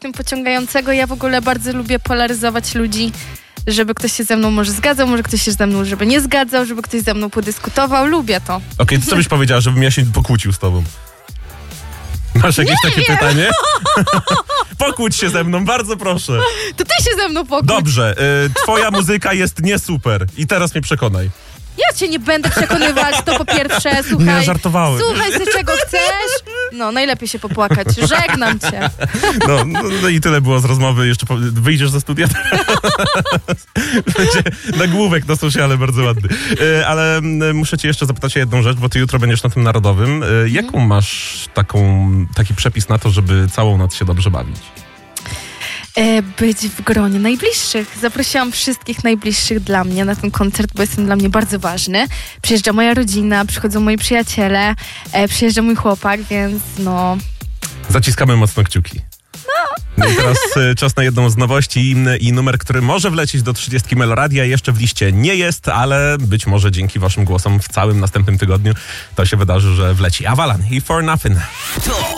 tym pociągającego. Ja w ogóle bardzo lubię polaryzować ludzi, żeby ktoś się ze mną może zgadzał, może ktoś się ze mną żeby nie zgadzał, żeby ktoś ze mną podyskutował. Lubię to. Okej, to co byś powiedziała, żebym ja się pokłócił z tobą? Masz jakieś takie pytanie? Pokłóć się ze mną, bardzo proszę. To ty się ze mną pokłóć. Dobrze, twoja muzyka jest nie super i teraz mnie przekonaj. Ja cię nie będę przekonywać, to po pierwsze, słuchaj. Nie, żartowałem. Słuchaj, z czego chcesz. No, najlepiej się popłakać. Żegnam cię. No i tyle było z rozmowy. Jeszcze wyjdziesz ze studia? Będzie nagłówek na sociale bardzo ładny. Ale muszę cię jeszcze zapytać o jedną rzecz, bo ty jutro będziesz na tym Narodowym. Jaką masz taki przepis na to, żeby całą noc się dobrze bawić? Być w gronie najbliższych. Zaprosiłam wszystkich najbliższych dla mnie na ten koncert, bo jest on dla mnie bardzo ważny. Przyjeżdża moja rodzina, przychodzą moi przyjaciele, przyjeżdża mój chłopak, więc no... Zaciskamy mocno kciuki. No i teraz czas na jedną z nowości i numer, który może wlecieć do 30 Meloradia. Jeszcze w liście nie jest, ale być może dzięki waszym głosom w całym następnym tygodniu to się wydarzy, że wleci. Avalan i For Nothing.